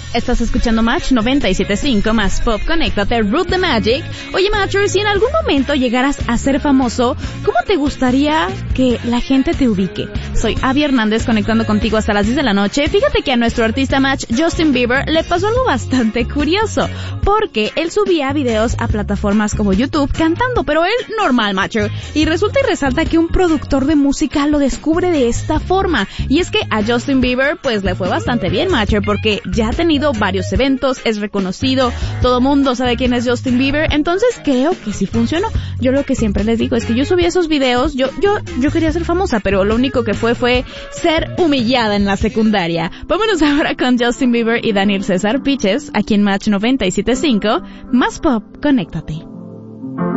Estás escuchando Match 97.5 más Pop. Conéctate, Root the Magic. Oye, Matcher, si en algún momento llegaras a ser famoso, ¿cómo te gustaría que la gente te ubique? Soy Abby Hernández, conectando contigo hasta las 10 de la noche. Fíjate que a nuestro artista Match, Justin Bieber, le pasó algo bastante curioso, porque él subía videos a plataformas como YouTube cantando, pero él normal, Matcher. Y resulta y resalta que un productor de música lo descubre de esta forma. Y es que a Justin Bieber, pues le fue bastante bien, Matcher, porque ya ha tenido varios eventos, es reconocido, todo mundo sabe quién es Justin Bieber, entonces creo que sí funcionó. Yo lo que siempre les digo es que yo subí esos videos, yo quería ser famosa, pero lo único que fue ser humillada en la secundaria. Vámonos ahora con Justin Bieber y Daniel César Piches, aquí en Match 97.5, más Pop, conéctate.